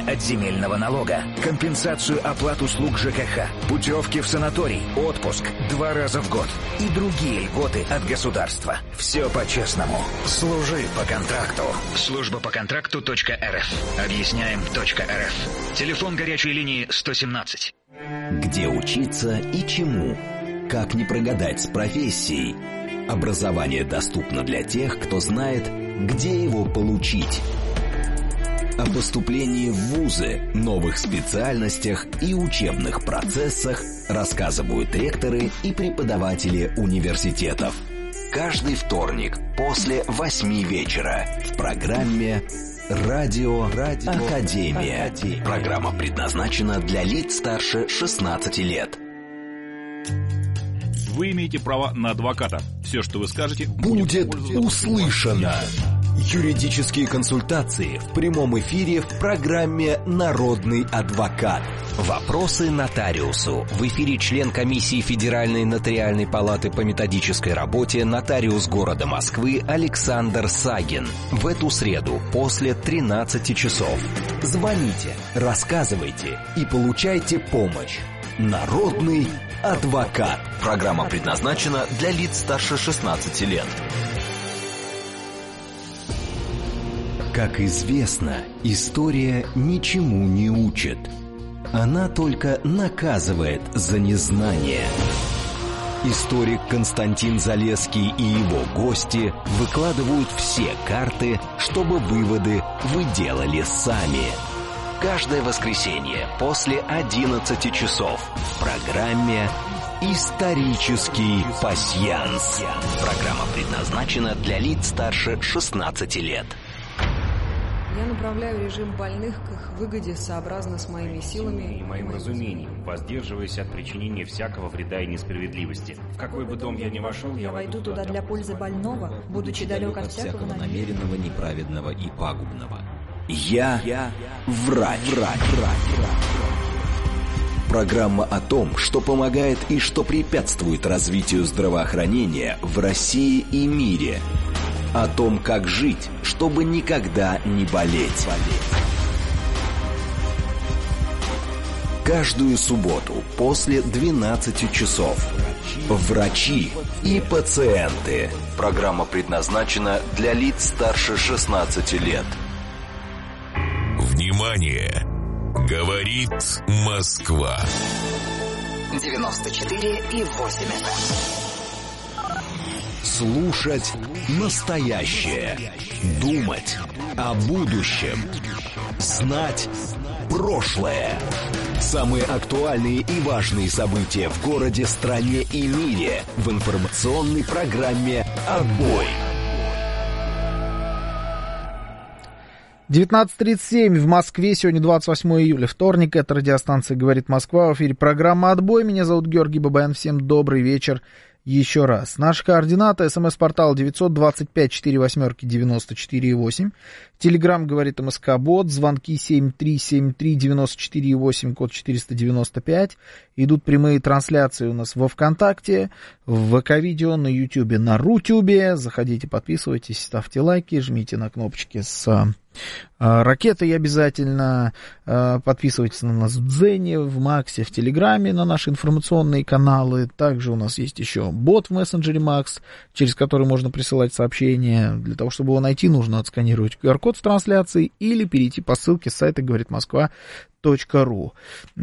от земельного налога, компенсацию оплат услуг ЖКХ, путевки в санаторий, отпуск 2 раза в год и другие льготы от государства. Все по-честному. Служи по контракту. Службапоконтракту.рф. Объясняем.рф. Телефон горячей линии 117. Где учиться и чему? Как не прогадать с профессией? Образование доступно для тех, кто знает, где его получить. О поступлении в вузы, новых специальностях и учебных процессах рассказывают ректоры и преподаватели университетов. Каждый вторник после 8 вечера в программе «Радио Академия». Программа предназначена для лиц старше 16 лет. Вы имеете право на адвоката. Все, что вы скажете, будет услышано. Юридические консультации в прямом эфире в программе «Народный адвокат». Вопросы нотариусу. В эфире член комиссии Федеральной нотариальной палаты по методической работе, нотариус города Москвы Александр Сагин. В эту среду после 13 часов. Звоните, рассказывайте и получайте помощь. Народный адвокат. Программа предназначена для лиц старше 16 лет. Как известно, история ничему не учит. Она только наказывает за незнание. Историк Константин Залесский и его гости выкладывают все карты, чтобы выводы вы делали сами. Каждое воскресенье после 11 часов в программе «Исторический пасьянс». Программа предназначена для лиц старше 16 лет. Я направляю режим больных к их выгоде сообразно с моими силами и моим разумением, воздерживаясь от причинения всякого вреда и несправедливости. В какой бы дом я ни вошел, я войду туда для пользы больного, будучи далек от всякого намеренного, неправедного и пагубного. Я врач. Программа о том, что помогает и что препятствует развитию здравоохранения в России и мире. О том, как жить, чтобы никогда не болеть. Каждую субботу после 12 часов. Врачи и пациенты. Программа предназначена для лиц старше 16 лет. Внимание! Говорит Москва. 94,8 FM. Слушать настоящее. Думать о будущем. Знать прошлое. Самые актуальные и важные события в городе, стране и мире в информационной программе «Отбой». 19:37 в Москве. Сегодня 28 июля, вторник. Это радиостанция «Говорит Москва». В эфире программа «Отбой». Меня зовут Георгий Бабаян. Всем добрый вечер еще раз. Наши координаты: СМС-портал 925-48-94-8. Телеграм «Говорит МСК-бот». Звонки 7373-94-8, код 495. Идут прямые трансляции у нас во ВКонтакте, в ВК-видео, на Ютубе, на Рутюбе. Заходите, подписывайтесь, ставьте лайки, жмите на кнопочки с ракетой обязательно. Подписывайтесь на нас в Дзене, в Максе, в Телеграме, на наши информационные каналы. Также у нас есть еще бот в мессенджере Макс, через который можно присылать сообщения. Для того, чтобы его найти, нужно отсканировать QR-код в трансляции или перейти по ссылке с сайта говоритмосква.ру.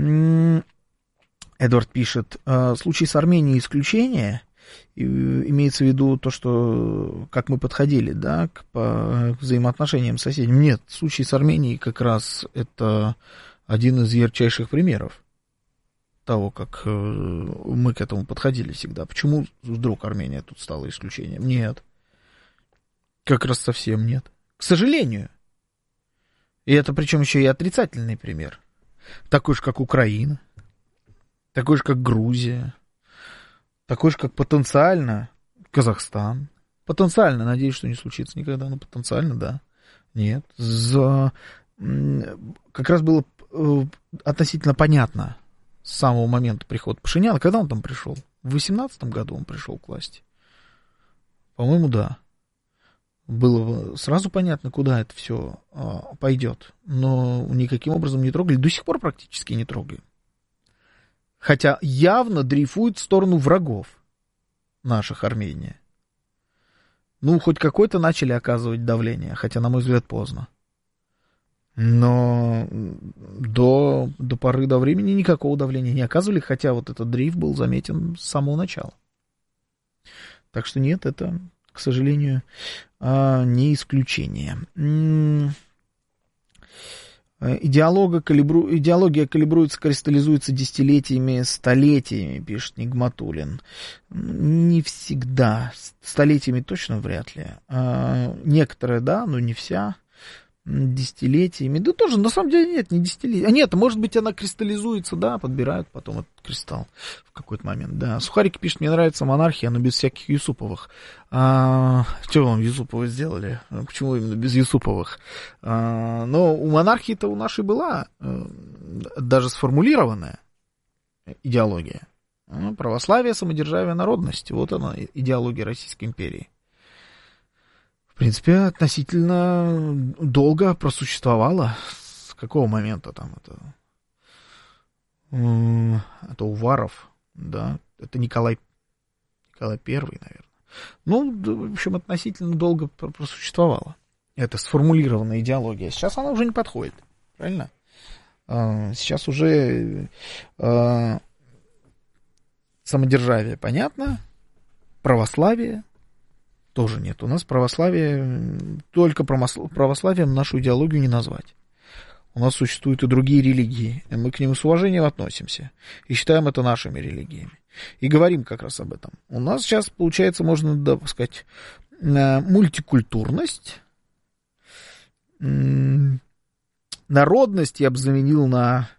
Эдвард пишет: случай с Арменией исключение. Имеется в виду то, что как мы подходили, да, к взаимоотношениям с соседями. Нет, случай с Арменией как раз это один из ярчайших примеров того, как мы к этому подходили всегда. Почему вдруг Армения тут стала исключением? Нет. Как раз совсем нет. К сожалению. И это причем еще и отрицательный пример. Такой же, как Украина. Такой же, как Грузия. Такой же, как потенциально Казахстан. Потенциально, надеюсь, что не случится никогда, но потенциально, да. Нет. Как раз было относительно понятно с самого момента прихода Пашиняна. Когда он там пришел? В 2018 году он пришел к власти. По-моему, да. было сразу понятно, куда это все пойдет. Но никаким образом не трогали. До сих пор практически не трогали. Хотя явно дрейфует в сторону врагов наших Армения. Ну, хоть какое-то начали оказывать давление, хотя, на мой взгляд, поздно. Но до поры до времени никакого давления не оказывали, хотя вот этот дрейф был заметен с самого начала. Так что нет, это, к сожалению, не исключение. Идеология калибруется, кристаллизуется десятилетиями, столетиями, пишет Нигматуллин. Не всегда. Столетиями точно вряд ли. Некоторые, да, но не вся. Десятилетиями. Да тоже, на самом деле, нет, не десятилетиями. Может быть, она кристаллизуется, да, подбирают потом этот кристалл в какой-то момент, да. Сухарики пишет, мне нравится монархия, но без всяких Юсуповых. Что вам Юсуповы сделали? Почему именно без Юсуповых? Но у монархии-то у нашей была даже сформулированная идеология. Православие, самодержавие, народность. Вот она, идеология Российской империи. В принципе, относительно долго просуществовала. С какого момента там это Уваров, да, это Николай I, наверное. Ну, в общем, относительно долго просуществовала. Это сформулированная идеология. Сейчас она уже не подходит, правильно? Сейчас уже самодержавие, понятно, православие тоже нет. У нас православие, только православием нашу идеологию не назвать. У нас существуют и другие религии, и мы к ним с уважением относимся, и считаем это нашими религиями. И говорим как раз об этом. У нас сейчас, получается, можно допускать мультикультурность, народность я бы заменил на...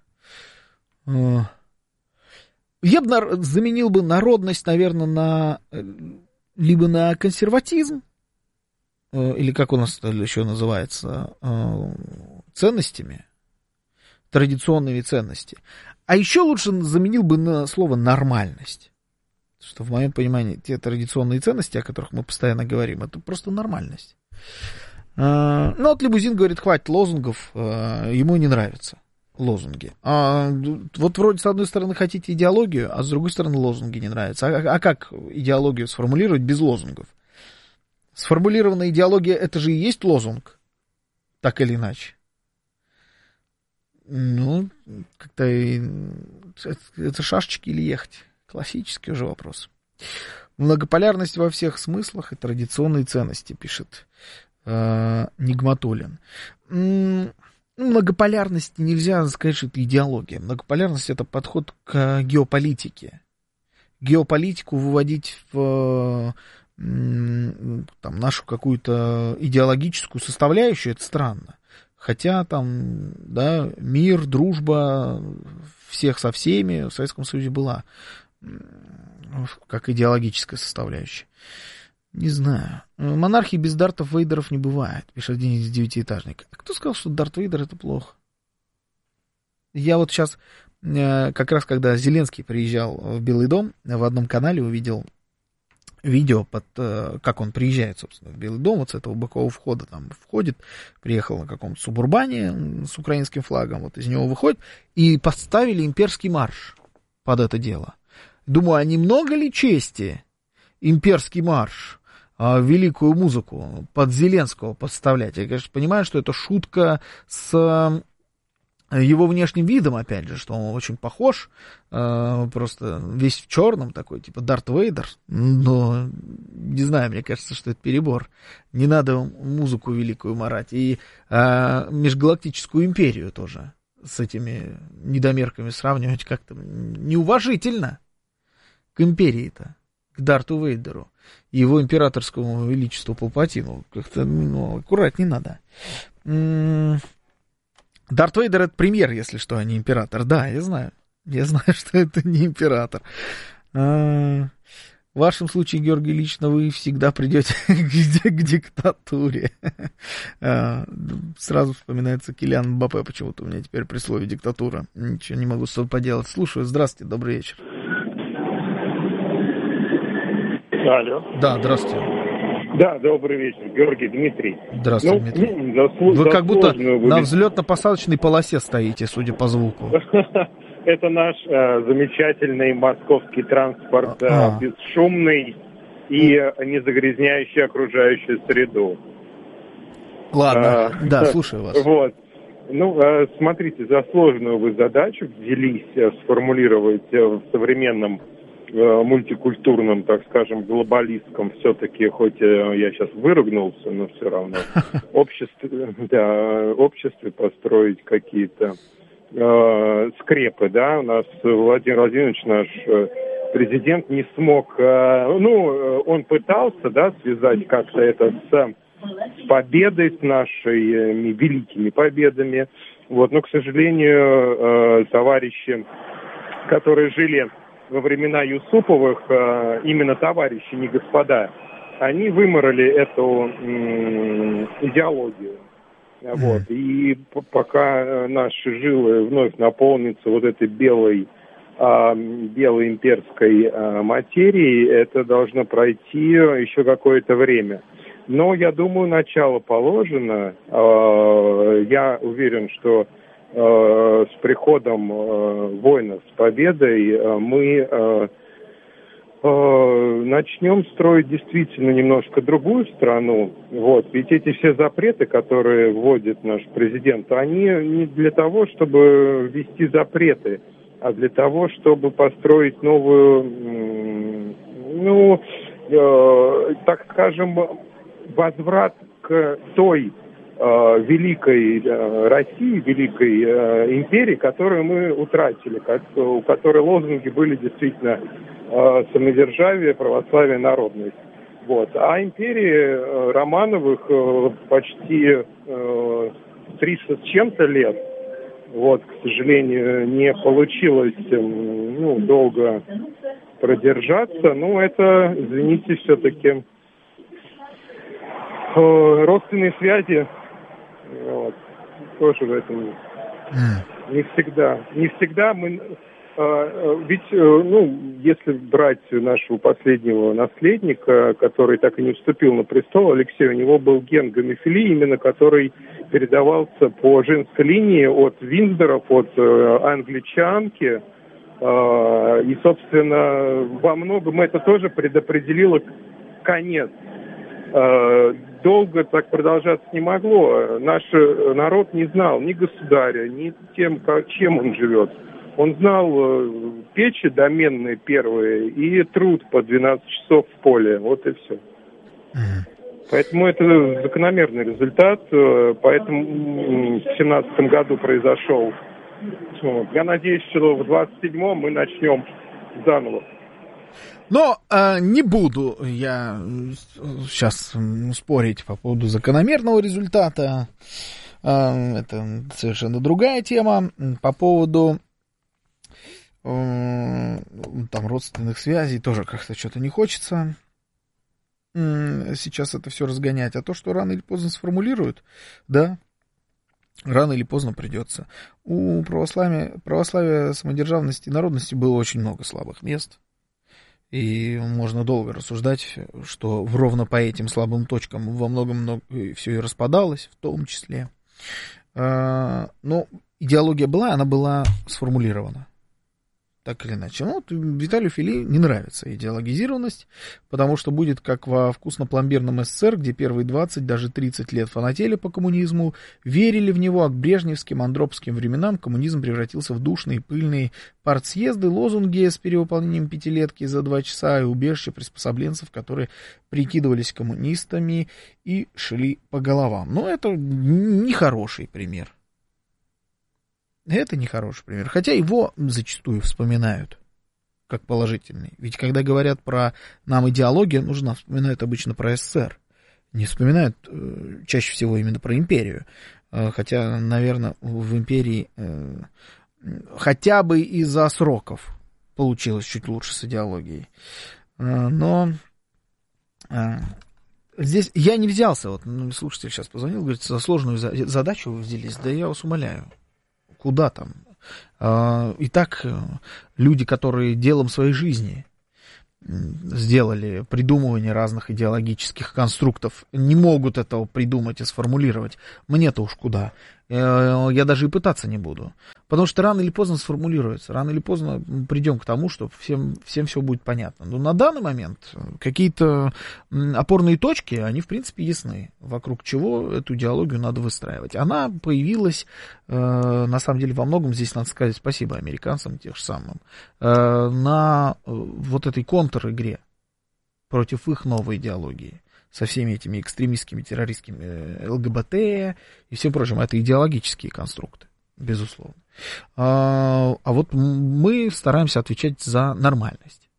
Я бы заменил бы народность, наверное, либо на консерватизм, или как у нас это еще называется, ценностями, традиционными ценностями. А еще лучше заменил бы на слово «нормальность». Что в моем понимании те традиционные ценности, о которых мы постоянно говорим, это просто нормальность. Ну, вот Лимузин говорит, хватит лозунгов, ему не нравятся лозунги. Вот вроде с одной стороны хотите идеологию, а с другой стороны лозунги не нравятся. А как идеологию сформулировать без лозунгов? Сформулированная идеология, это же и есть лозунг, так или иначе. Ну, как-то это шашечки или ехать? Классический уже вопрос. Многополярность во всех смыслах и традиционные ценности, пишет Нигматуллин. Многополярность нельзя сказать, что это идеология. Многополярность — это подход к геополитике. Геополитику выводить в там, нашу какую-то идеологическую составляющую — это странно. Хотя там, да, мир, дружба всех со всеми в Советском Союзе была как идеологическая составляющая. Не знаю. Монархии без Дартов Вейдеров не бывает, пишет один из девятиэтажников. А кто сказал, что Дарт Вейдер это плохо? Я вот сейчас, как раз когда Зеленский приезжал в Белый дом, в одном канале увидел видео, как он приезжает, собственно, в Белый дом, вот с этого бокового входа там входит, приехал на каком-то субурбане с украинским флагом, вот из него выходит, и поставили имперский марш под это дело. Думаю, а немного ли чести имперский марш, великую музыку под Зеленского подставлять? Я, конечно, понимаю, что это шутка с его внешним видом, опять же, что он очень похож, просто весь в черном такой, типа Дарт Вейдер, но не знаю, мне кажется, что это перебор. Не надо музыку великую марать, и межгалактическую империю тоже с этими недомерками сравнивать как-то неуважительно к империи-то, к Дарту Вейдеру и его императорскому величеству Палпатину. Как-то, аккуратнее надо. Дарт Вейдер — это премьер, если что, а не император. Да, я знаю. Я знаю, что это не император. В вашем случае, Георгий, лично вы всегда придете к диктатуре. Сразу вспоминается Килиан Мбаппе почему-то у меня теперь при слове диктатура. Ничего не могу с собой поделать. Слушаю. Здравствуйте, добрый вечер. Алло. Да, здравствуйте. Да, добрый вечер, Георгий, Дмитрий. Здравствуйте, Дмитрий. Вы как будто на взлетно-посадочной полосе стоите, судя по звуку. Это наш замечательный московский транспорт, бесшумный и не загрязняющий окружающую среду. Ладно, да, слушаю вас. Вот. Ну, смотрите, за сложную вы задачу взялись сформулировать в современном мультикультурном, так скажем, глобалистском, все-таки, хоть я сейчас выругнулся, но все равно, обществе построить какие-то скрепы, да, у нас Владимир Владимирович, наш президент, не смог, он пытался, да, связать как-то это с победой, с нашими великими победами, вот, но, к сожалению, товарищи, которые жили во времена Юсуповых, именно товарищи, не господа, они выморали эту идеологию. Вот. И пока наши жилы вновь наполнятся вот этой белой имперской материей, это должно пройти еще какое-то время. Но, я думаю, начало положено. Я уверен, что с приходом воинов, с победой мы начнем строить действительно немножко другую страну. Вот. Ведь эти все запреты, которые вводит наш президент, они не для того, чтобы ввести запреты, а для того, чтобы построить новую, так скажем, возврат к той великой России, великой империи, которую мы утратили, у которой лозунги были действительно самодержавие, православие, народность. Вот. А империи Романовых почти 300 с чем-то лет, вот, к сожалению, не получилось долго продержаться. Ну, это, извините, все-таки родственные связи, вот, тоже в этом не всегда мы, ведь, если брать нашего последнего наследника, который так и не вступил на престол, Алексей, у него был ген гомофилии, именно который передавался по женской линии от Виндзоров, от англичанки, и, собственно, во многом это тоже предопределило конец. Долго так продолжаться не могло. Наш народ не знал ни государя, ни тем, чем он живет. Он знал печи доменные первые и труд по 12 часов в поле. Вот и все. Поэтому это закономерный результат. Поэтому в 2017 году произошел. Я надеюсь, что в 2027 мы начнем заново. Но не буду я сейчас спорить по поводу закономерного результата. Это совершенно другая тема. По поводу там родственных связей тоже как-то что-то не хочется сейчас это все разгонять. А то, что рано или поздно сформулируют, да, рано или поздно придется. У православия, самодержавности и народности было очень много слабых мест. И можно долго рассуждать, что ровно по этим слабым точкам во многом все и распадалось, в том числе. Но идеология была, она была сформулирована. Так или иначе. Ну, Виталию Фили не нравится идеологизированность, потому что будет как во вкусно-пломбирном СССР, где первые 20, даже 30 лет фанатели по коммунизму, верили в него, а к брежневским, андроповским временам коммунизм превратился в душные, пыльные партсъезды, лозунги с перевыполнением пятилетки за 2 часа и убежище приспособленцев, которые прикидывались коммунистами и шли по головам. Но это нехороший пример. Это нехороший пример, хотя его зачастую вспоминают как положительный. Ведь когда говорят про нам идеология нужна, вспоминают обычно про СССР. Не вспоминают чаще всего именно про империю. Хотя, наверное, в империи хотя бы из-за сроков получилось чуть лучше с идеологией. Но здесь я не взялся, вот слушатель сейчас позвонил, говорит, за сложную задачу вы взялись, да я вас умоляю. Куда там? Итак, люди, которые делом своей жизни сделали придумывание разных идеологических конструктов, не могут этого придумать и сформулировать. Мне-то уж куда. Я даже и пытаться не буду. Потому что рано или поздно сформулируется. Рано или поздно придем к тому, что всем все будет понятно. Но на данный момент какие-то опорные точки, они в принципе ясны. Вокруг чего эту идеологию надо выстраивать. Она появилась, на самом деле, во многом, здесь надо сказать спасибо американцам, тех же самым, на вот этой контр-игре против их новой идеологии. Со всеми этими экстремистскими, террористскими ЛГБТ и всем прочим. Это идеологические конструкты, безусловно. А вот мы стараемся отвечать за нормальность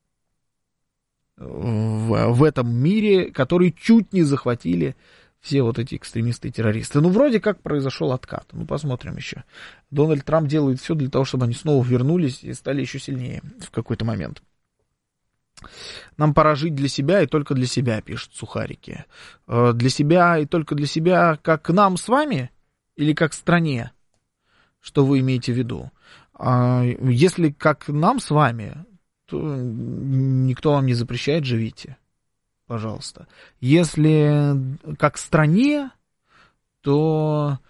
в этом мире, который чуть не захватили все вот эти экстремисты и террористы. Ну, вроде как произошел откат. Ну, посмотрим еще. Дональд Трамп делает все для того, чтобы они снова вернулись и стали еще сильнее в какой-то момент. Нам пора жить для себя и только для себя, пишут сухарики. Для себя и только для себя, как нам с вами или как стране? Что вы имеете в виду? Если как нам с вами, то никто вам не запрещает, живите. Пожалуйста. Если как стране, то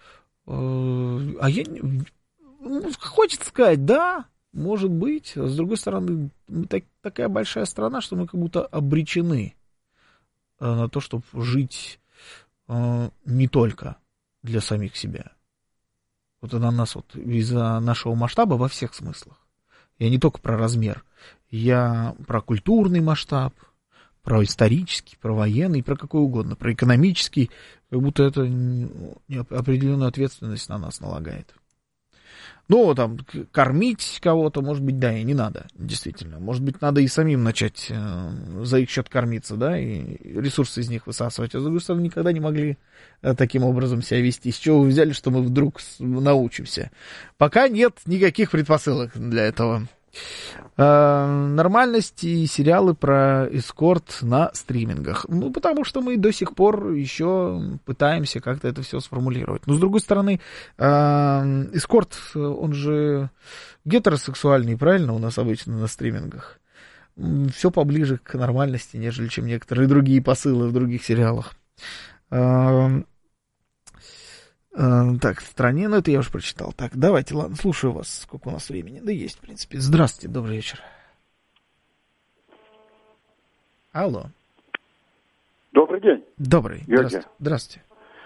хочется сказать, да, может быть. С другой стороны, мы такая большая страна, что мы как будто обречены на то, чтобы жить не только для самих себя. Вот на нас вот из-за нашего масштаба во всех смыслах. Я не только про размер. Я про культурный масштаб, про исторический, про военный, про какой угодно, про экономический. Как будто это определенную ответственность на нас налагает. Ну, там, кормить кого-то, может быть, да, и не надо, действительно. Может быть, надо и самим начать за их счет кормиться, да, и ресурсы из них высасывать. А с другой стороны, никогда не могли таким образом себя вести. С чего вы взяли, что мы вдруг научимся? Пока нет никаких предпосылок для этого. Нормальность и сериалы про эскорт на стримингах. Ну, потому что мы до сих пор еще пытаемся как-то это все сформулировать. Но, с другой стороны, эскорт, он же гетеросексуальный, правильно, у нас обычно на стримингах. Все поближе к нормальности, нежели чем некоторые другие посылы в других сериалах. Так, в стране, ну это я уже прочитал. Так, давайте, ладно, слушаю вас. Сколько у нас времени? Да есть, в принципе. Здравствуйте, добрый вечер. Алло. Добрый день. Добрый. Здравствуйте.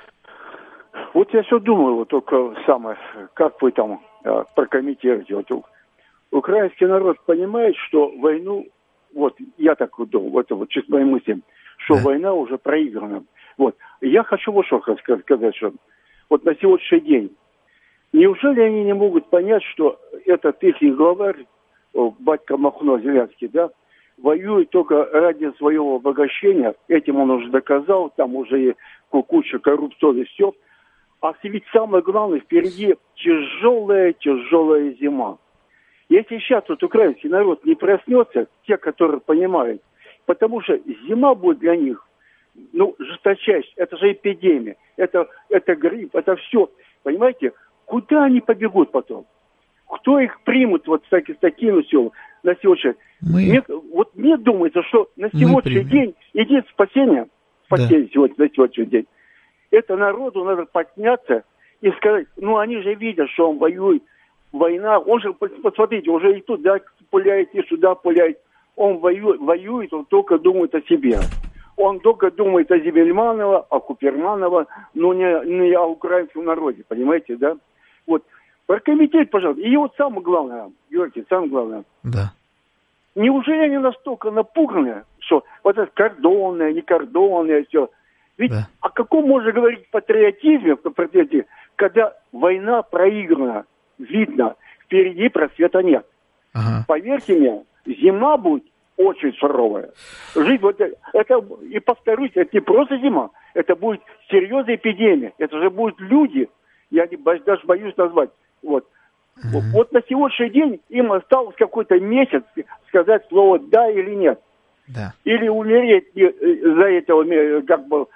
Вот я все думаю, вот только самое, как вы там прокомментируете. Вот, украинский народ понимает, что войну, вот я так вот думаю, вот чисто мои мысли, что война уже проиграна. Вот. Я хочу вот что сказать, что вот на сегодняшний день, неужели они не могут понять, что этот их главарь, батька Махно Зеленский, да, воюет только ради своего обогащения, этим он уже доказал, там уже и куча коррупции и все. А ведь самое главное, впереди тяжелая зима. Если сейчас вот украинский народ не проснется, те, которые понимают, потому что зима будет для них, ну, жесточайшая, это же эпидемия, это грипп, это все. Понимаете, куда они побегут потом? Кто их примут вот с таким силом на сегодняшний день? Мне думается, что на сегодняшний день единственное спасение сегодня, на сегодняшний день, это народу надо подняться и сказать, ну они же видят, что он воюет, война, он же, посмотрите, уже и туда пуляет, и сюда пуляет, он воюет, он только думает о себе. Он только думает о Зимельманова, о Куперманова, но не о украинском народе, понимаете, да? Вот, прокомментируйте, пожалуйста. И вот самое главное, Георгий, самое главное. Да. Неужели они настолько напуганы, что вот это кордонное, не кордонное, все. Ведь о каком можно говорить патриотизме, когда война проиграна, видно, впереди просвета нет. Ага. Поверьте мне, зима будет очень суровая. Жить вот это, и повторюсь, это не просто зима, это будет серьезная эпидемия. Это же будут люди, я даже боюсь назвать. Вот. Вот на сегодняшний день им осталось какой-то месяц сказать слово «да» или «нет». Да. Или умереть за этого как бы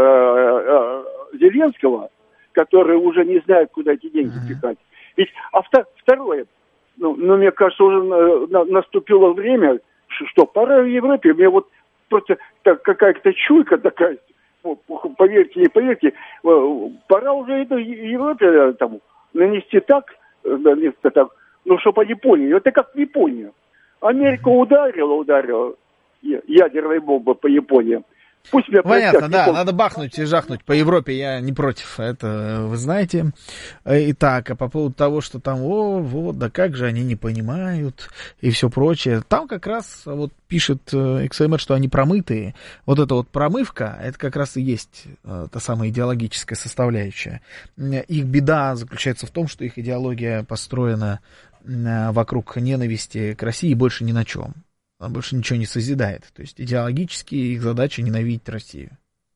Зеленского, который уже не знает, куда эти деньги пихать. Ведь, второе, ну, мне кажется, уже наступило время, что пора в Европе, у меня вот просто какая-то чуйка такая, поверьте, не поверьте, пора уже это Европе там нанести так, ну, чтобы они поняли. Это как в Японию. Америка ударила ядерной бомбой по Японии. Пусть меня понятно, простят, да, надо бахнуть и жахнуть по Европе, я не против, это вы знаете. Итак, а по поводу того, что там, да как же они не понимают и все прочее, там как раз вот пишет XMR, что они промытые. Вот эта вот промывка, это как раз и есть та самая идеологическая составляющая. Их беда заключается в том, что их идеология построена вокруг ненависти к России и больше ни на чем. Он больше ничего не созидает. То есть идеологически их задача ненавидеть Россию.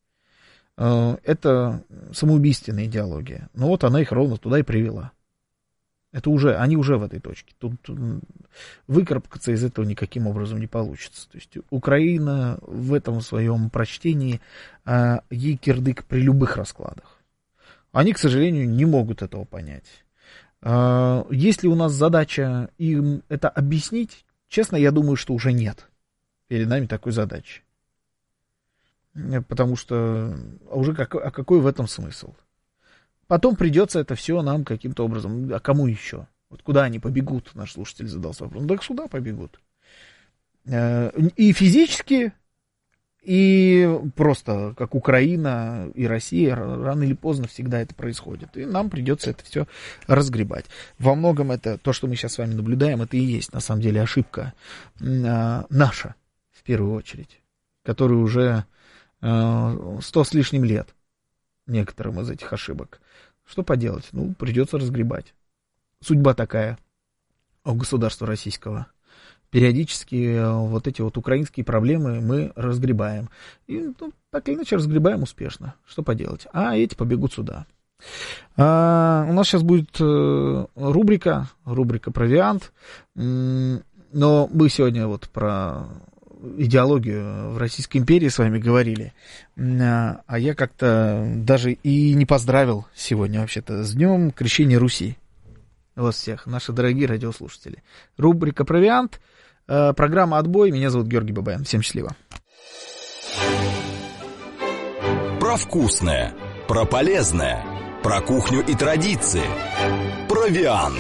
Это самоубийственная идеология. Но вот она их ровно туда и привела. Это уже, они уже в этой точке. Тут выкарабкаться из этого никаким образом не получится. То есть Украина в этом своем прочтении ей кирдык при любых раскладах. Они, к сожалению, не могут этого понять. Есть ли у нас задача им это объяснить? Честно, я думаю, что уже нет перед нами такой задачи. Потому что уже какой в этом смысл? Потом придется это все нам каким-то образом. А кому еще? Вот куда они побегут? Наш слушатель задался вопросом. Да сюда побегут. И физически, и просто как Украина и Россия, рано или поздно всегда это происходит. И нам придется это все разгребать. Во многом это, то, что мы сейчас с вами наблюдаем, это и есть на самом деле ошибка наша, в первую очередь, которая уже 100 с лишним лет, некоторым из этих ошибок. Что поделать? Ну, придется разгребать. Судьба такая у государства российского. Периодически вот эти вот украинские проблемы мы разгребаем. И так или иначе разгребаем успешно. Что поделать? А эти побегут сюда. У нас сейчас будет рубрика «Провиант». Но мы сегодня вот про идеологию в Российской империи с вами говорили. А я как-то даже и не поздравил сегодня вообще-то с Днем Крещения Руси. Вас всех, наши дорогие радиослушатели. Рубрика «Провиант». Программа «Отбой». Меня зовут Георгий Бабаян. Всем счастливо. Про вкусное, про полезное, про кухню и традиции. Провиант.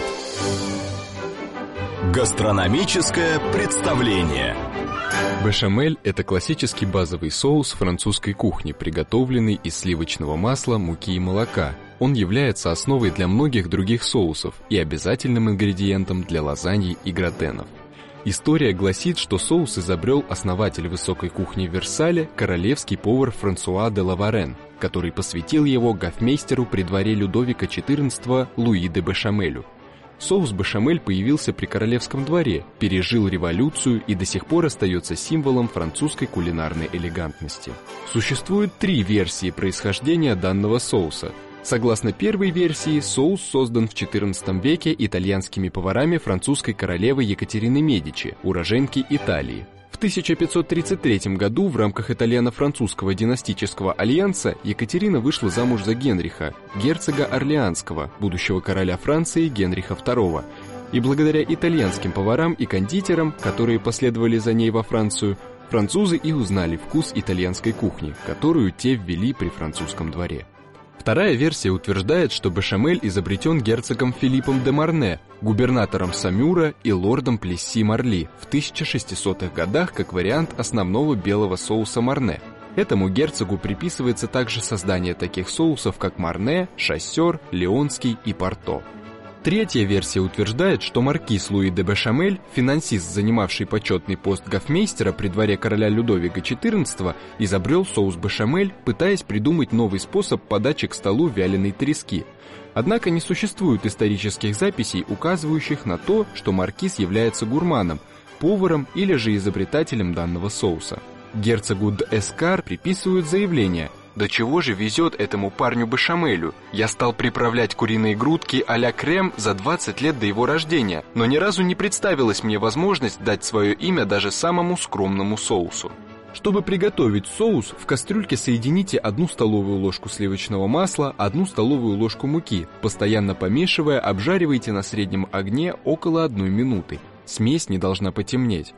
Гастрономическое представление. Бешамель – это классический базовый соус французской кухни, приготовленный из сливочного масла, муки и молока. Он является основой для многих других соусов и обязательным ингредиентом для лазаньи и гратенов. История гласит, что соус изобрел основатель высокой кухни в Версале, королевский повар Франсуа де Лаварен, который посвятил его гофмейстеру при дворе Людовика XIV Луи де Бешамелю. Соус бешамель появился при королевском дворе, пережил революцию и до сих пор остается символом французской кулинарной элегантности. Существует 3 версии происхождения данного соуса. Согласно первой версии, соус создан в XIV веке итальянскими поварами французской королевы Екатерины Медичи, уроженки Италии. В 1533 году в рамках итальяно-французского династического альянса Екатерина вышла замуж за Генриха, герцога Орлеанского, будущего короля Франции Генриха II. И благодаря итальянским поварам и кондитерам, которые последовали за ней во Францию, французы и узнали вкус итальянской кухни, которую те ввели при французском дворе. Вторая версия утверждает, что бешамель изобретен герцогом Филиппом де Марне, губернатором Самюра и лордом Плесси-Марли в 1600-х годах как вариант основного белого соуса Марне. Этому герцогу приписывается также создание таких соусов, как Марне, Шассер, Леонский и Порто. Третья версия утверждает, что маркиз Луи де Бешамель, финансист, занимавший почетный пост гофмейстера при дворе короля Людовика XIV, изобрел соус бешамель, пытаясь придумать новый способ подачи к столу вяленой трески. Однако не существует исторических записей, указывающих на то, что маркиз является гурманом, поваром или же изобретателем данного соуса. Герцогу д'Эскар приписывают заявление: «До чего же везет этому парню бешамелю? Я стал приправлять куриные грудки а-ля крем за 20 лет до его рождения, но ни разу не представилась мне возможность дать свое имя даже самому скромному соусу». Чтобы приготовить соус, в кастрюльке соедините 1 столовую ложку сливочного масла, 1 столовую ложку муки. Постоянно помешивая, обжаривайте на среднем огне около 1 минуты. Смесь не должна потемнеть.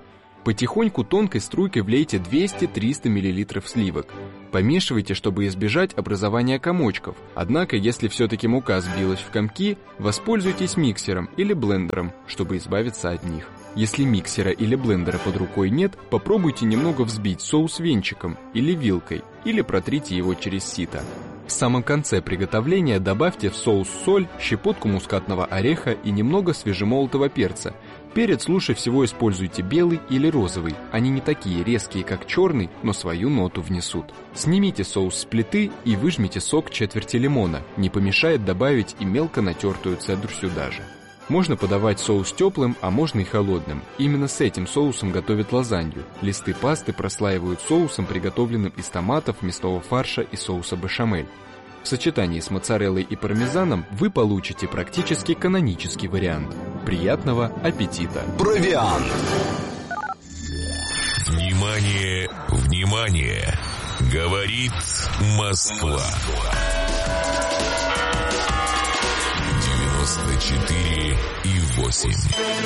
Потихоньку тонкой струйкой влейте 200-300 мл сливок. Помешивайте, чтобы избежать образования комочков. Однако, если все-таки мука сбилась в комки, воспользуйтесь миксером или блендером, чтобы избавиться от них. Если миксера или блендера под рукой нет, попробуйте немного взбить соус венчиком или вилкой, или протрите его через сито. В самом конце приготовления добавьте в соус соль, щепотку мускатного ореха и немного свежемолотого перца. Перец лучше всего используйте белый или розовый. Они не такие резкие, как черный, но свою ноту внесут. Снимите соус с плиты и выжмите сок четверти лимона. Не помешает добавить и мелко натертую цедру сюда же. Можно подавать соус теплым, а можно и холодным. Именно с этим соусом готовят лазанью. Листы пасты прослаивают соусом, приготовленным из томатов, мясного фарша и соуса бешамель. В сочетании с моцареллой и пармезаном вы получите практически канонический вариант. Приятного аппетита! Провиант. Внимание, внимание! Говорит Москва. 94,8.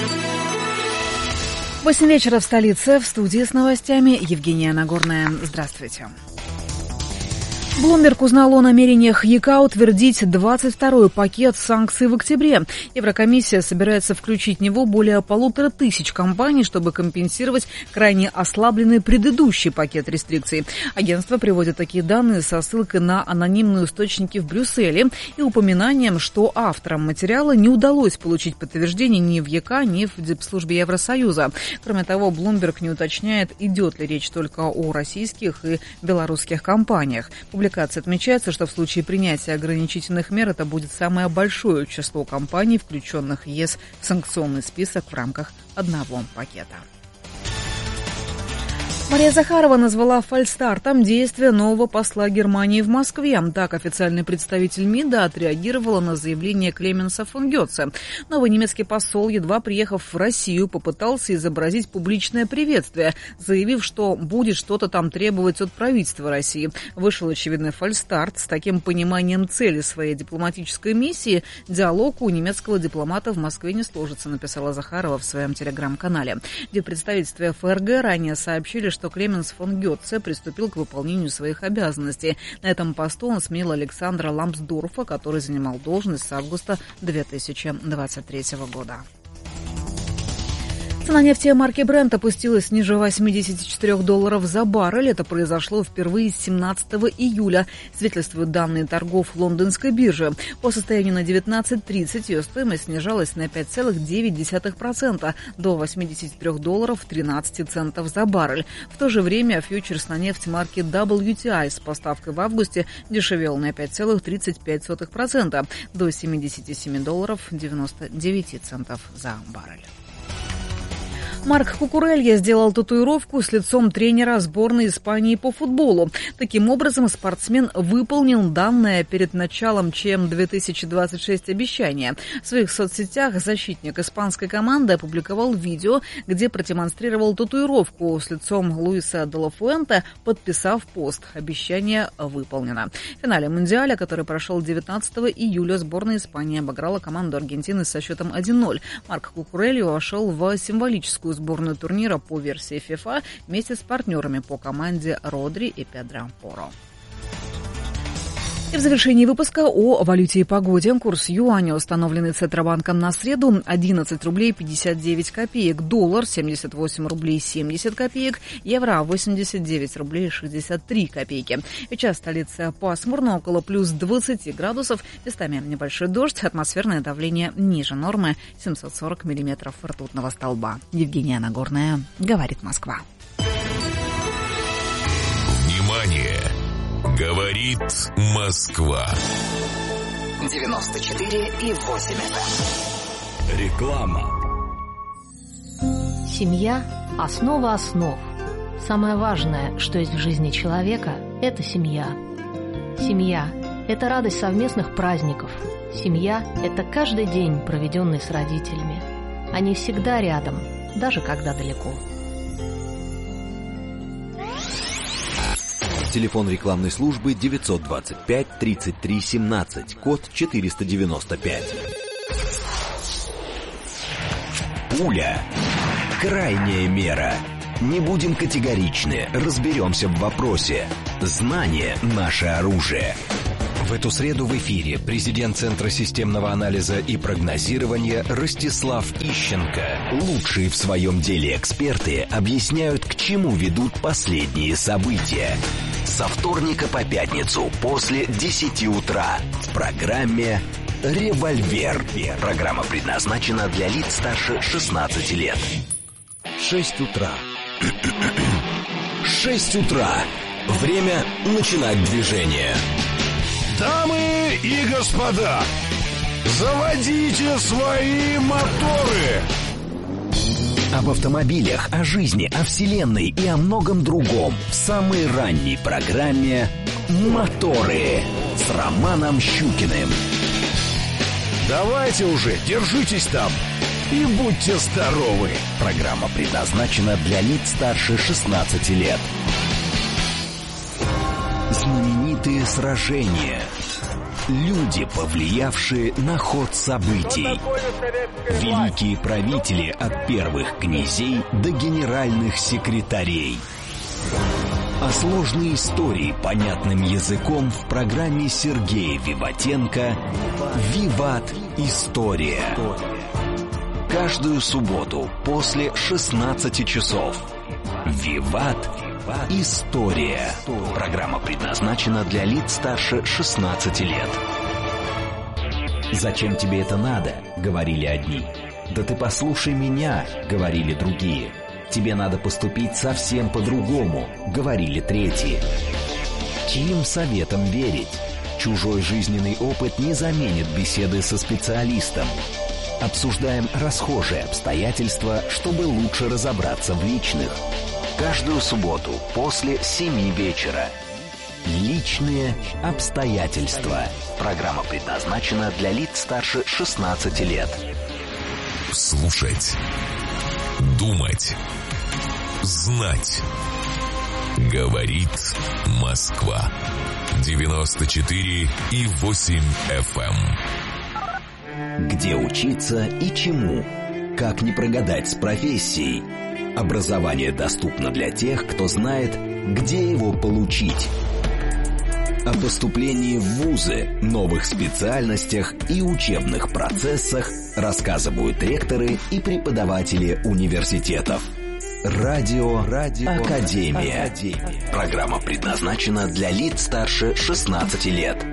8 вечера в столице. В студии с новостями Евгения Нагорная. Здравствуйте. Bloomberg узнал о намерениях ЕК утвердить 22-й пакет санкций в октябре. Еврокомиссия собирается включить в него более 1500 компаний, чтобы компенсировать крайне ослабленный предыдущий пакет рестрикций. Агентство приводит такие данные со ссылкой на анонимные источники в Брюсселе и упоминанием, что авторам материала не удалось получить подтверждение ни в ЕК, ни в Дипслужбе Евросоюза. Кроме того, Bloomberg не уточняет, идет ли речь только о российских и белорусских компаниях. В публикации отмечается, что в случае принятия ограничительных мер это будет самое большое число компаний, включенных в ЕС в санкционный список в рамках одного пакета. Мария Захарова назвала фальстартом действия нового посла Германии в Москве. Так, официальный представитель МИДа отреагировала на заявление Клеменса фон Гётце. Новый немецкий посол, едва приехав в Россию, попытался изобразить публичное приветствие, заявив, что будет что-то там требовать от правительства России. Вышел очевидный фальстарт. С таким пониманием цели своей дипломатической миссии диалог у немецкого дипломата в Москве не сложится, написала Захарова в своем телеграм-канале. Где представительстве ФРГ ранее сообщили, что Клеменс фон Гётце приступил к выполнению своих обязанностей. На этом посту он сменил Александра Ламсдорфа, который занимал должность с августа 2023 года. Цена нефти марки Brent опустилась ниже $84 за баррель. Это произошло впервые с 17 июля, свидетельствуют данные торгов лондонской биржи. По состоянию на 19:30 ее стоимость снижалась на 5,9% до $83.13 за баррель. В то же время фьючерс на нефть марки WTI с поставкой в августе дешевел на 5,35% до $77.99 за баррель. Марк Кукурелья сделал татуировку с лицом тренера сборной Испании по футболу. Таким образом, спортсмен выполнил данное перед началом ЧМ-2026 обещание. В своих соцсетях защитник испанской команды опубликовал видео, где продемонстрировал татуировку с лицом Луиса де ла Фуэнте, подписав пост. Обещание выполнено. В финале Мундиаля, который прошел 19 июля, сборная Испании обыграла команду Аргентины со счетом 1-0. Марк Кукурелья вошел в символическую сборную турнира по версии FIFA вместе с партнерами по команде Родри и Педро Поро. И в завершении выпуска о валюте и погоде. Курс юаня, установленный Центробанком на среду, 11 рублей 59 копеек. Доллар 78 рублей 70 копеек. Евро 89 рублей 63 копейки. Сейчас столица пасмурно, около плюс 20 градусов. Местами небольшой дождь. Атмосферное давление ниже нормы 740 миллиметров ртутного столба. Евгения Нагорная. Говорит Москва. Внимание! Говорит Москва. 94,8. Реклама. Семья – основа основ. Самое важное, что есть в жизни человека – это семья. Семья – это радость совместных праздников. Семья – это каждый день, проведенный с родителями. Они всегда рядом, даже когда далеко. Телефон рекламной службы 925 33 17, код 495. Пуля. Крайняя мера. Не будем категоричны, разберемся в вопросе. Знание – наше оружие. В эту среду в эфире президент Центра системного анализа и прогнозирования Ростислав Ищенко. Лучшие в своем деле эксперты объясняют, к чему ведут последние события. Со вторника по пятницу после 10 утра в программе «Револьвер». Программа предназначена для лиц старше 16 лет. 6 утра. 6 утра. Время начинать движение. Дамы и господа, заводите свои моторы! Об автомобилях, о жизни, о вселенной и о многом другом в самой ранней программе «Моторы» с Романом Щукиным. Давайте уже, держитесь там и будьте здоровы. Программа предназначена для лиц старше 16 лет. Знаменитые сражения. Люди, повлиявшие на ход событий. Великие правители от первых князей до генеральных секретарей. А сложные истории понятным языком в программе Сергея Виватенко «Виват. История». Каждую субботу после 16 часов. «Виват. История». Программа предназначена для лиц старше 16 лет. «Зачем тебе это надо?» — говорили одни. «Да ты послушай меня», — говорили другие. «Тебе надо поступить совсем по-другому», — говорили третьи. Чьим советам верить? Чужой жизненный опыт не заменит беседы со специалистом. Обсуждаем расхожие обстоятельства, чтобы лучше разобраться в личных. Каждую субботу после 7 вечера. Личные обстоятельства. Программа предназначена для лиц старше 16 лет. Слушать. Думать. Знать. Говорит Москва. 94,8 FM. Где учиться и чему? Как не прогадать с профессией? Образование доступно для тех, кто знает, где его получить. О поступлении в вузы, новых специальностях и учебных процессах рассказывают ректоры и преподаватели университетов. Радио Академия. Программа предназначена для лиц старше 16 лет.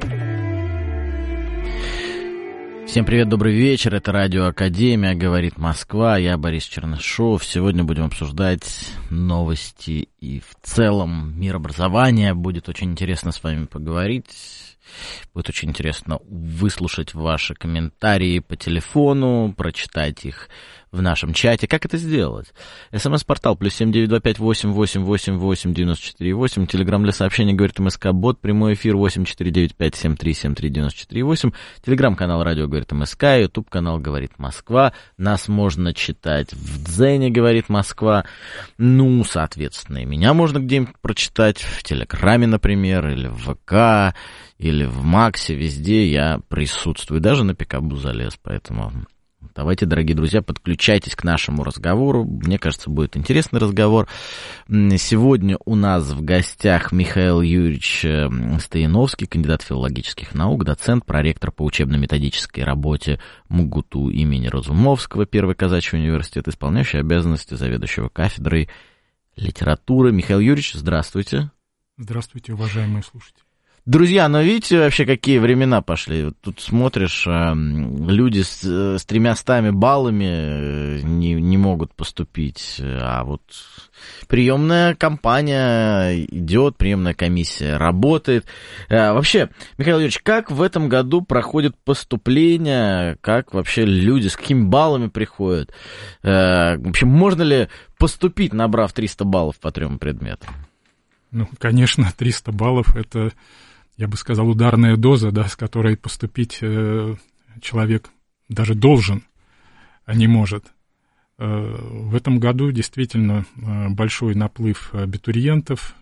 Всем привет, добрый вечер. Это Радио Академия, говорит Москва. Я Борис Чернышов. Сегодня будем обсуждать новости и в целом мир образования. Будет очень интересно с вами поговорить. Будет очень интересно выслушать ваши комментарии по телефону, прочитать их в нашем чате. Как это сделать? СМС-портал +7 925 888 8948. Телеграм для сообщений говорит МСК Бот. Прямой эфир 8495 73 73 94 Телеграм-канал Радио говорит МСК. Ютуб-канал говорит Москва. Нас можно читать в Дзене говорит Москва. Ну, соответственно, и меня можно где-нибудь прочитать в Телеграме, например, или в ВК, или в Максе. Везде я присутствую. Даже на Пикабу залез, поэтому... Давайте, дорогие друзья, подключайтесь к нашему разговору. Мне кажется, будет интересный разговор. Сегодня у нас в гостях Михаил Юрьевич Стояновский, кандидат филологических наук, доцент, проректор по учебно-методической работе МГУТУ имени Разумовского, Первый казачий университет, исполняющий обязанности заведующего кафедрой литературы. Михаил Юрьевич, здравствуйте. Здравствуйте, уважаемые слушатели. Друзья, но видите вообще, какие времена пошли? Тут смотришь, люди с 300 баллами не могут поступить, а вот приемная кампания идет, приемная комиссия работает. Вообще, Михаил Юрьевич, как в этом году проходит поступление, как вообще люди, с какими баллами приходят? Вообще, можно ли поступить, набрав 300 баллов по 3 предметам? Ну, конечно, 300 баллов — это, я бы сказал, ударная доза, да, с которой поступить человек даже должен, а не может. В этом году действительно большой наплыв абитуриентов,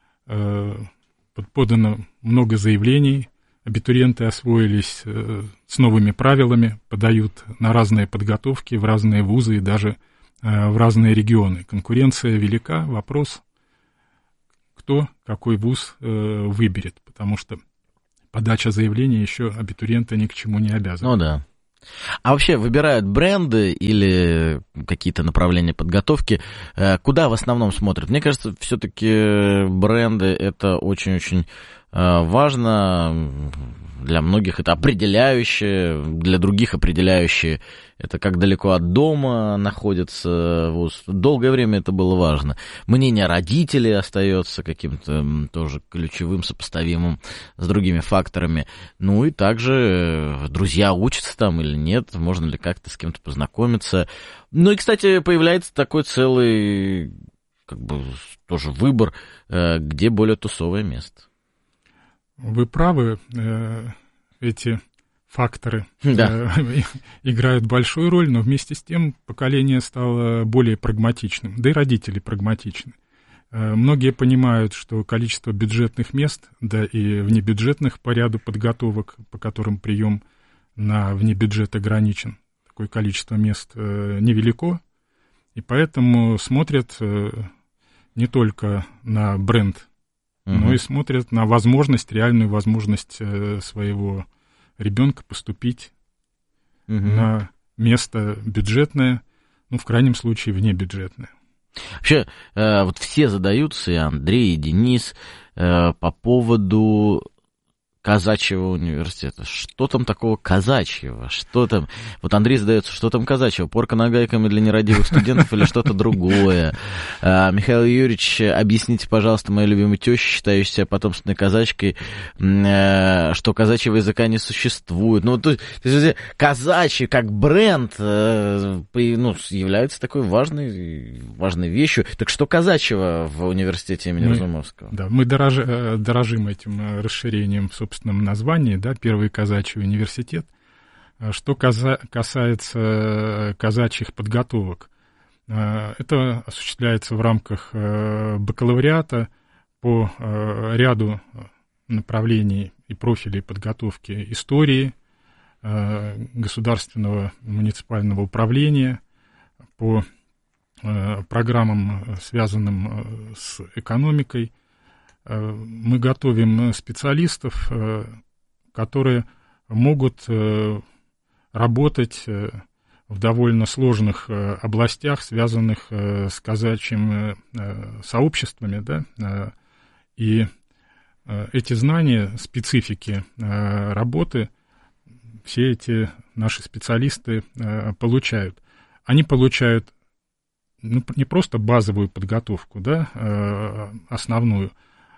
подано много заявлений, абитуриенты освоились с новыми правилами, подают на разные подготовки в разные вузы и даже в разные регионы. Конкуренция велика, вопрос, кто какой вуз выберет, потому что подача заявления еще абитуриента ни к чему не обязана. Ну да. А вообще выбирают бренды или какие-то направления подготовки? Куда в основном смотрят? Мне кажется, все-таки бренды это очень-очень важно. Для многих это определяющее, для других определяющее это как далеко от дома находится вуз. Долгое время это было важно. Мнение родителей остается каким-то тоже ключевым, сопоставимым с другими факторами. Ну и также друзья учатся там или нет, можно ли как-то с кем-то познакомиться. Ну и, кстати, появляется такой целый, как бы, тоже выбор, где более тусовое место. Вы правы, эти факторы играют большую роль, но вместе с тем поколение стало более прагматичным, да и родители прагматичны. Многие понимают, что количество бюджетных мест, да и внебюджетных по ряду подготовок, по которым прием на внебюджет ограничен, такое количество мест невелико, и поэтому смотрят не только на бренд, но и смотрят на возможность, реальную возможность своего ребенка поступить на место бюджетное, ну, в крайнем случае, внебюджетное. Вообще, вот все задаются, и Андрей, и Денис, по поводу казачьего университета. Что там такого казачьего? Что там? Вот Андрей задается, что там казачьего? Порка нагайками для нерадивых студентов или что-то другое? Михаил Юрьевич, объясните, пожалуйста, моей любимой теще, считающей себя потомственной казачкой, что казачьего языка не существует. Ну, то есть казачий как бренд, ну, является такой важной вещью. Так что казачьего в университете имени Разумовского? Да, мы дорожим этим расширением, собственно, названии, да, Первый казачий университет. Что касается казачьих подготовок, это осуществляется в рамках бакалавриата по ряду направлений и профилей подготовки истории, государственного муниципального управления, по программам, связанным с экономикой. Мы готовим специалистов, которые могут работать в довольно сложных областях, связанных с казачьими сообществами, да, и эти знания, специфики работы, все эти наши специалисты получают. Они получают не просто базовую подготовку, да, основную,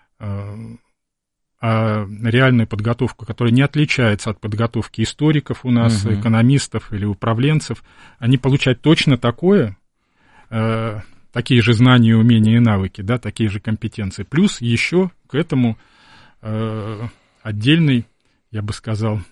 а реальную подготовку, которая не отличается от подготовки историков у нас, экономистов или управленцев. Они получают точно такое, такие же знания, умения и навыки, да, такие же компетенции. Плюс еще к этому отдельный, я бы сказал,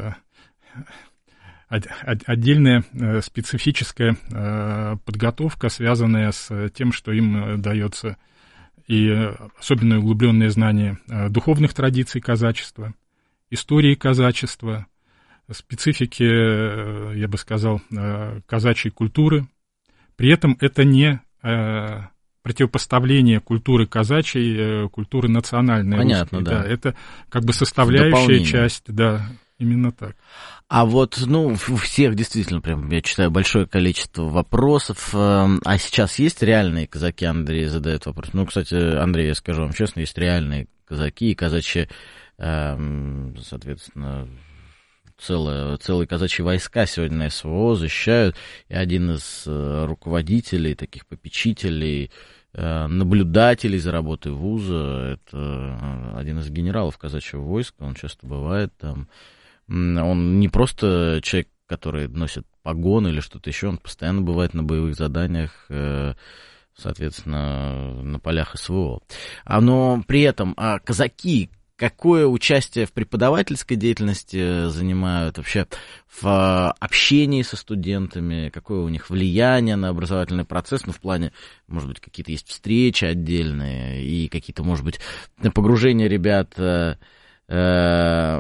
отдельная специфическая подготовка, связанная с тем, что им дается и особенно углубленные знания духовных традиций казачества, истории казачества, специфики, я бы сказал, казачьей культуры. При этом это не противопоставление культуры казачьей, культуры национальной. Понятно, русской, да. Это как бы составляющая часть, да, именно так. А вот, ну, у всех действительно, прям, я читаю большое количество вопросов. А сейчас есть реальные казаки? Андрей задает вопрос. Ну, кстати, Андрей, я скажу вам честно, есть реальные казаки и казачьи, соответственно, целые казачьи войска сегодня на СВО защищают. И один из руководителей, таких попечителей, наблюдателей за работой вуза, это один из генералов казачьего войска, он часто бывает там. Он не просто человек, который носит погоны или что-то еще, он постоянно бывает на боевых заданиях, соответственно, на полях СВО. Но при этом казаки какое участие в преподавательской деятельности занимают, вообще в общении со студентами, какое у них влияние на образовательный процесс, ну, в плане, может быть, какие-то есть встречи отдельные и какие-то, может быть, погружения ребят,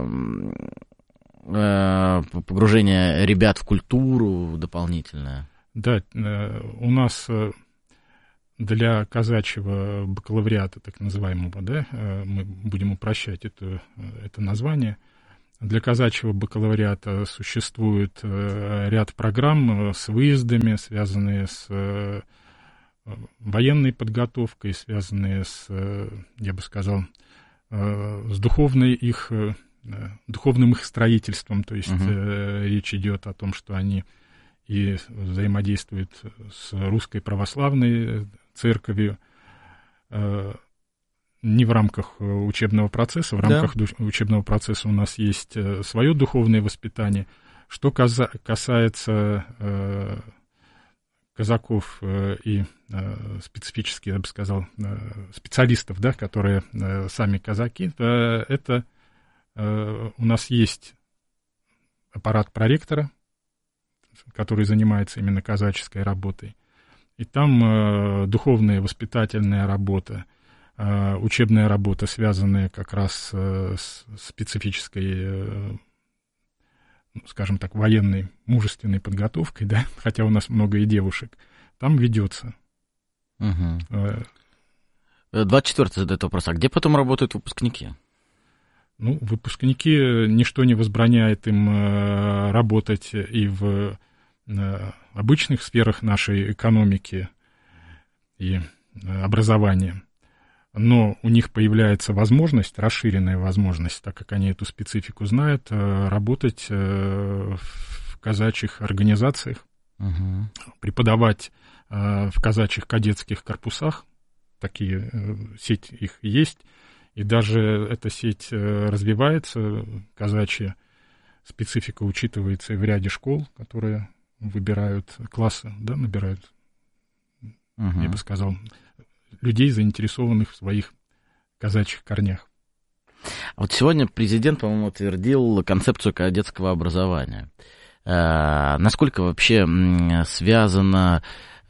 в культуру дополнительное? Да, у нас для казачьего бакалавриата, так называемого, да, мы будем упрощать это название, для казачьего бакалавриата существует ряд программ с выездами, связанные с военной подготовкой, связанные с, я бы сказал, с духовным их строительством, то есть речь идет о том, что они и взаимодействуют с русской православной церковью, не в рамках учебного процесса, в рамках учебного процесса у нас есть свое духовное воспитание. Что касается казаков и специфически, я бы сказал, специалистов, да, которые сами казаки, это у нас есть аппарат проректора, который занимается именно казаческой работой. И там духовная воспитательная работа, учебная работа, связанная как раз с специфической, скажем так, военной, мужественной подготовкой, да, хотя у нас много и девушек, там ведется. 24-й задает вопрос, а где потом работают выпускники? Ну, выпускники, ничто не возбраняет им работать и в обычных сферах нашей экономики и образования. Но у них появляется возможность, расширенная возможность, так как они эту специфику знают, работать в казачьих организациях, преподавать в казачьих кадетских корпусах. Такие, сеть их есть. И даже эта сеть развивается, казачья специфика учитывается и в ряде школ, которые выбирают классы, да, набирают, я бы сказал, людей, заинтересованных в своих казачьих корнях. Вот сегодня президент, по-моему, утвердил концепцию кадетского образования. Насколько вообще связано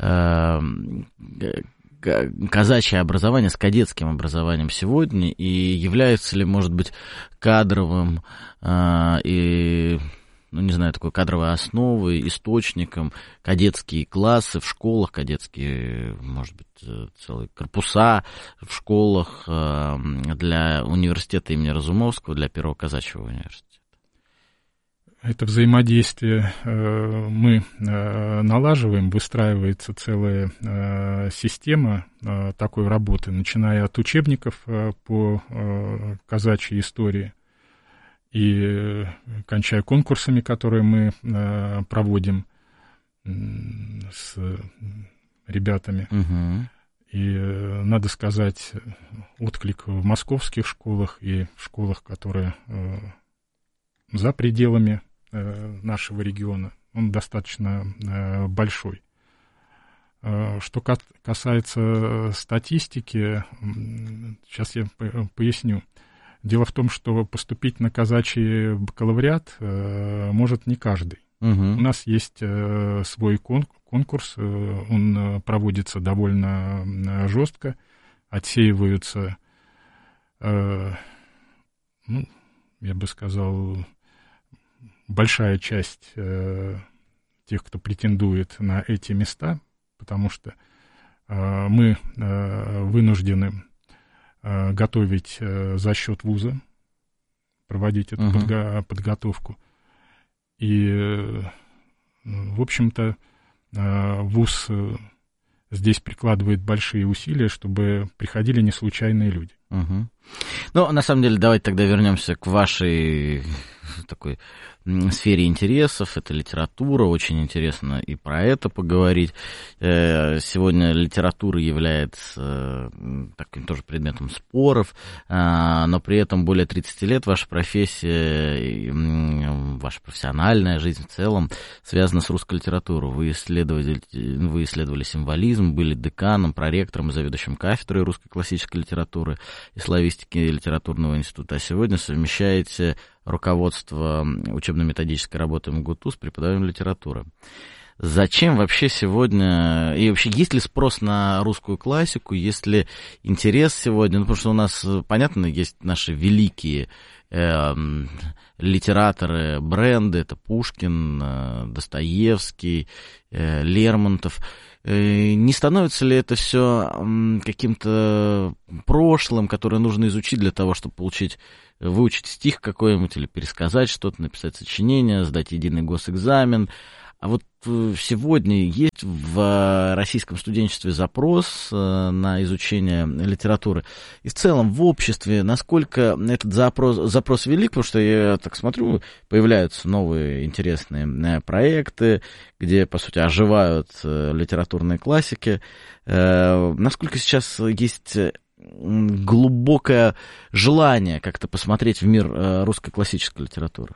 казачье образование с кадетским образованием сегодня, и является ли, может быть, кадровым и, ну, не знаю, такой кадровой основой, источником кадетские классы в школах, кадетские, может быть, целые корпуса в школах для университета имени Разумовского, для Первого казачьего университета? Это взаимодействие мы налаживаем, выстраивается целая система такой работы, начиная от учебников по казачьей истории и кончая конкурсами, которые мы проводим с ребятами. И, надо сказать, отклик в московских школах и в школах, которые за пределами нашего региона, он достаточно большой. Что касается статистики, сейчас я поясню. Дело в том, что поступить на казачий бакалавриат может не каждый. У нас есть свой конкурс, он проводится довольно жестко, отсеиваются, ну, я бы сказал, большая часть тех, кто претендует на эти места, потому что мы вынуждены готовить за счет вуза, проводить эту подготовку. И, в общем-то, вуз здесь прикладывает большие усилия, чтобы приходили не случайные люди. Ну, на самом деле, давайте тогда вернемся к вашей такой сфере интересов. Это литература, очень интересно и про это поговорить. Сегодня литература является таким тоже предметом споров, но при этом более 30 лет ваша профессия, ваша профессиональная жизнь в целом связана с русской литературой. Вы исследовали символизм, были деканом, проректором и заведующим кафедрой русской классической литературы и славистики литературного института. А сегодня совмещаете руководство учебно-методической работы МГУТУ с преподаванием литературы. Зачем вообще сегодня, и вообще есть ли спрос на русскую классику, есть ли интерес сегодня, ну, потому что у нас, понятно, есть наши великие литераторы, бренды, это Пушкин, Достоевский, Лермонтов. Не становится ли это все каким-то прошлым, которое нужно изучить для того, чтобы выучить стих какой-нибудь или пересказать что-то, написать сочинение, сдать единый госэкзамен? А вот сегодня есть в российском студенчестве запрос на изучение литературы. И в целом в обществе насколько этот запрос велик, потому что я так смотрю, появляются новые интересные проекты, где, по сути, оживают литературные классики. Насколько сейчас есть глубокое желание как-то посмотреть в мир русской классической литературы?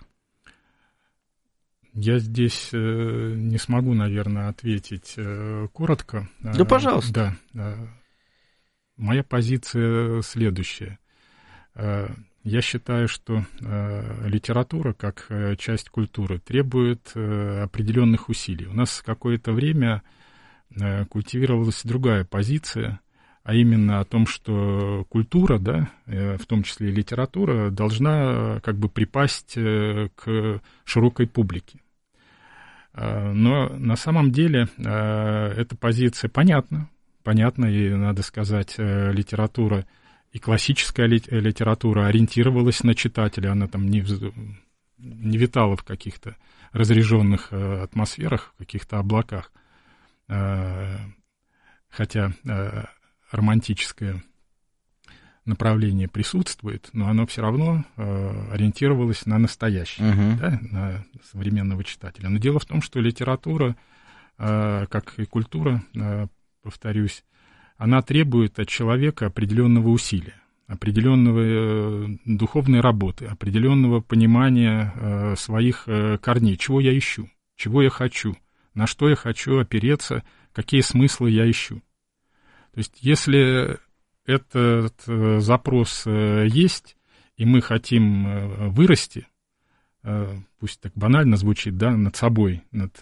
Я здесь не смогу, наверное, ответить коротко. Да, пожалуйста. Да. Моя позиция следующая. Я считаю, что литература, как часть культуры, требует определенных усилий. У нас какое-то время культивировалась другая позиция, а именно о том, что культура, да, в том числе и литература, должна как бы припасть к широкой публике. Но на самом деле эта позиция понятна, и, надо сказать, литература и классическая литература ориентировалась на читателя, она там не витала в каких-то разряженных атмосферах, в каких-то облаках, хотя романтическое направление присутствует, но оно все равно ориентировалось на настоящее, да, на современного читателя. Но дело в том, что литература, как и культура, повторюсь, она требует от человека определенного усилия, определенного духовной работы, определенного понимания своих корней, чего я ищу, чего я хочу, на что я хочу опереться, какие смыслы я ищу. То есть если этот запрос есть, и мы хотим вырасти, пусть так банально звучит, да, над собой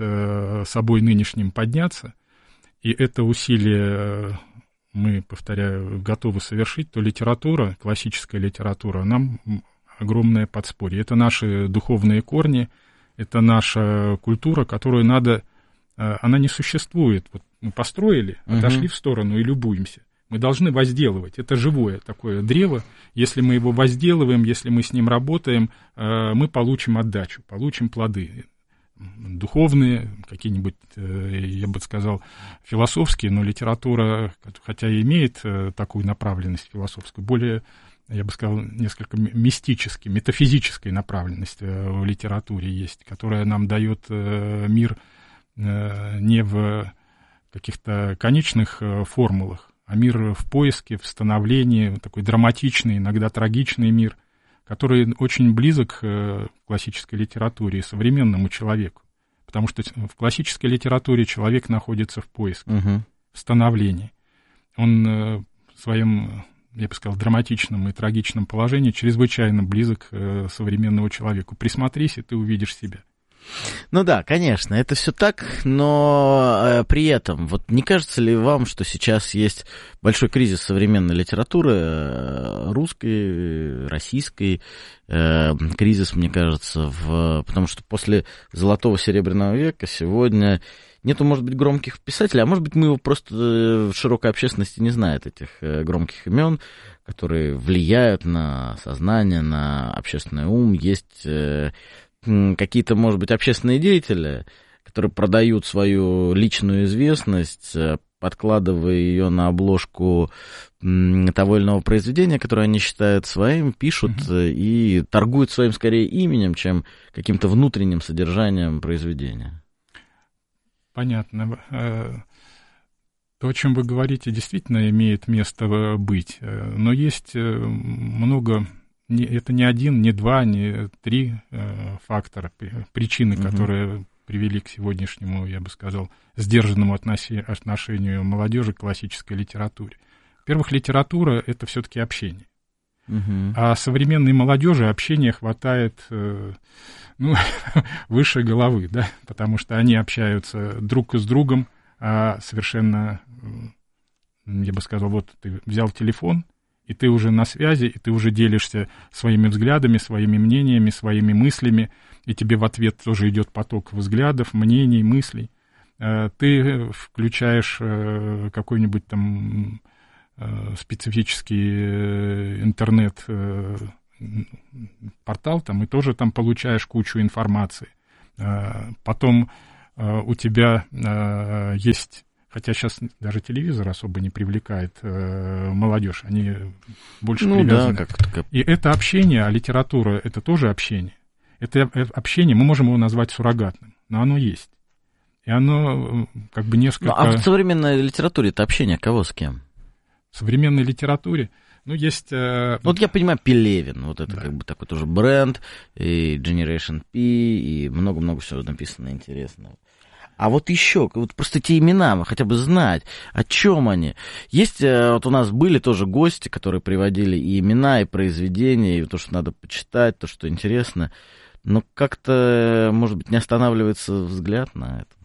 нынешним подняться, и это усилие мы, повторяю, готовы совершить, то литература, классическая литература, нам огромное подспорье. Это наши духовные корни, это наша культура, которую надо... Она не существует. Вот мы построили, отошли в сторону и любуемся. Мы должны возделывать. Это живое такое древо. Если мы его возделываем, если мы с ним работаем, мы получим отдачу, получим плоды. Духовные, какие-нибудь, я бы сказал, философские, но литература, хотя и имеет такую направленность философскую, более, я бы сказал, несколько мистической, метафизической направленность в литературе есть, которая нам дает мир не в каких-то конечных формулах, а мир в поиске, в становлении, такой драматичный, иногда трагичный мир, который очень близок к классической литературе и современному человеку. Потому что в классической литературе человек находится в поиске, в становлении. Он в своем, я бы сказал, драматичном и трагичном положении чрезвычайно близок к современному человеку. Присмотрись, и ты увидишь себя. Ну да, конечно, это все так, но при этом, вот не кажется ли вам, что сейчас есть большой кризис современной литературы, русской, российской, кризис, мне кажется, потому что после Золотого Серебряного века сегодня нету, может быть, громких писателей, а может быть, мы его просто широкая общественность не знает, этих громких имен, которые влияют на сознание, на общественный ум, есть... какие-то, может быть, общественные деятели, которые продают свою личную известность, подкладывая ее на обложку того или иного произведения, которое они считают своим, пишут и торгуют своим, скорее, именем, чем каким-то внутренним содержанием произведения. Понятно. То, о чем вы говорите, действительно имеет место быть, но есть много... Это не один, не два, не три фактора, причины, которые привели к сегодняшнему, я бы сказал, сдержанному отношению молодежи к классической литературе. Во-первых, литература — это все-таки общение. А современной молодежи общения хватает выше головы, да, потому что они общаются друг с другом, а совершенно, я бы сказал, вот ты взял телефон, и ты уже на связи, и ты уже делишься своими взглядами, своими мнениями, своими мыслями, и тебе в ответ тоже идет поток взглядов, мнений, мыслей. Ты включаешь какой-нибудь там специфический интернет-портал, там, и тоже там получаешь кучу информации. Потом у тебя есть... Хотя сейчас даже телевизор особо не привлекает молодежь, они больше привязаны. Да, И это общение, а литература — это тоже общение. Это общение, мы можем его назвать суррогатным, но оно есть. И оно как бы несколько... А в современной литературе это общение кого с кем? В современной литературе, есть... Вот я понимаю, Пелевин, вот это как бы такой тоже бренд, и Generation P, и много-много всего написано интересного. А вот еще, вот просто эти имена, хотя бы знать, о чем они. Есть, вот у нас были тоже гости, которые приводили и имена, и произведения, и то, что надо почитать, то, что интересно. Но как-то, может быть, не останавливается взгляд на это.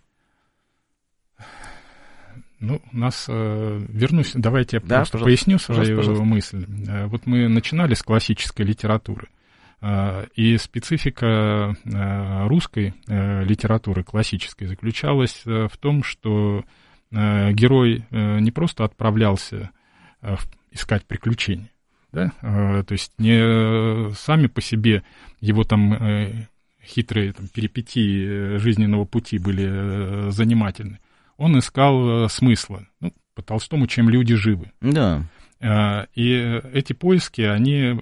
У нас, вернусь, давайте я просто поясню свою мысль. Вот мы начинали с классической литературы. И специфика русской литературы классической заключалась в том, что герой не просто отправлялся искать приключения, да? То есть не сами по себе его там хитрые перипетии жизненного пути были занимательны. Он искал смысла. По Толстому, чем люди живы. Да. И эти поиски, они...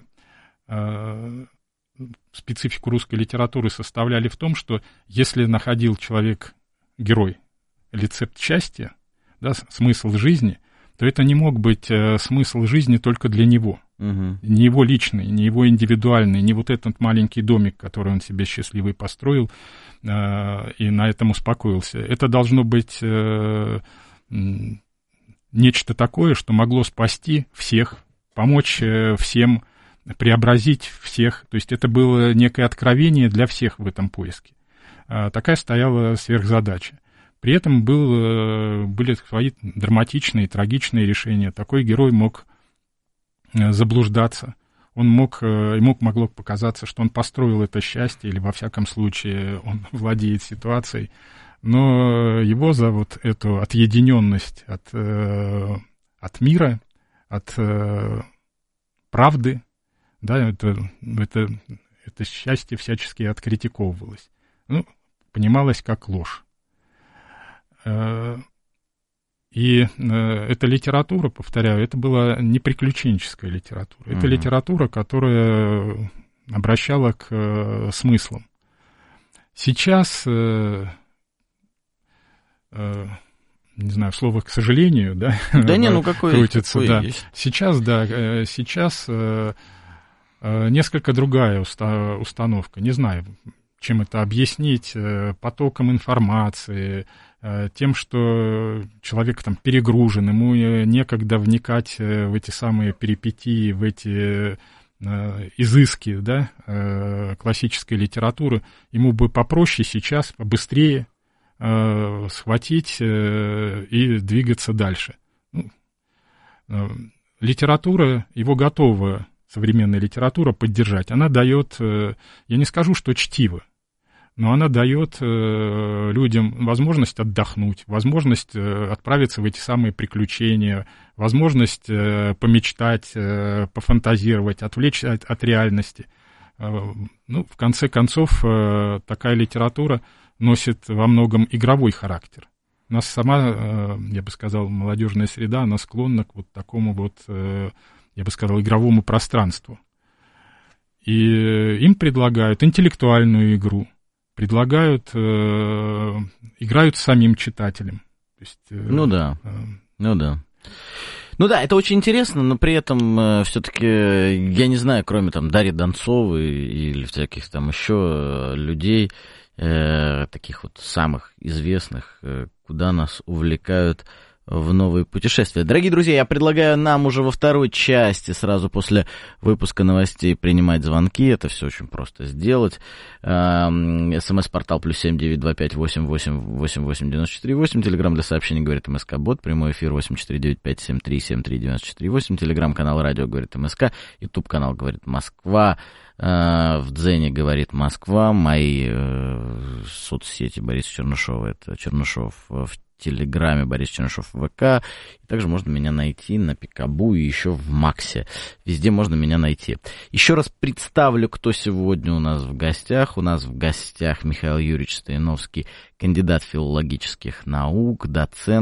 специфику русской литературы составляли в том, что если находил человек, герой, рецепт счастья, да, смысл жизни, то это не мог быть смысл жизни только для него. Не его личный, не его индивидуальный, не вот этот маленький домик, который он себе счастливый построил и на этом успокоился. Это должно быть нечто такое, что могло спасти всех, помочь всем, преобразить всех. То есть это было некое откровение для всех в этом поиске. Такая стояла сверхзадача. При этом были свои драматичные, трагичные решения. Такой герой мог заблуждаться. Ему могло показаться, что он построил это счастье, или во всяком случае он владеет ситуацией. Но его за вот эту отъединенность от мира, от правды, да, это счастье всячески откритиковывалось. Понималось как ложь. И эта литература, повторяю, это была не приключенческая литература. Это литература, которая обращала к смыслам. Сейчас, не знаю, слово «к сожалению», да, крутится, да. Сейчас несколько другая установка. Не знаю, чем это объяснить, потоком информации, тем, что человек там перегружен, ему некогда вникать в эти самые перипетии, в эти изыски, да, классической литературы. Ему бы попроще сейчас, побыстрее схватить и двигаться дальше. Литература, его готова, современная литература, поддержать. Она дает, я не скажу, что чтиво, но она дает людям возможность отдохнуть, возможность отправиться в эти самые приключения, возможность помечтать, пофантазировать, отвлечься от реальности. В конце концов, такая литература носит во многом игровой характер. У нас сама, я бы сказал, молодежная среда, она склонна к вот такому вот, я бы сказал, игровому пространству. И им предлагают интеллектуальную игру, предлагают, играют с самим читателем. То есть, да. Это очень интересно, но при этом все-таки, я не знаю, кроме там Дарьи Донцовой или всяких там еще людей, таких вот самых известных, куда нас увлекают в новые путешествия. Дорогие друзья, я предлагаю нам уже во второй части, сразу после выпуска новостей, принимать звонки. Это все очень просто сделать. СМС-портал +7 925 88 88 94 8. Телеграм для сообщений «Говорит МСК-бот». Прямой эфир 8495 73 73 94 8. Телеграм-канал «Радио говорит МСК». Ютуб-канал «Говорит Москва». В Дзене «Говорит Москва». Мои соцсети Бориса Чернышова. Это Чернышов в Телеграме, Борис Чернышов в ВК. И также можно меня найти на Пикабу и еще в Максе. Везде можно меня найти. Еще раз представлю, кто сегодня у нас в гостях. У нас в гостях Михаил Юрьевич Стояновский, кандидат филологических наук, доцент.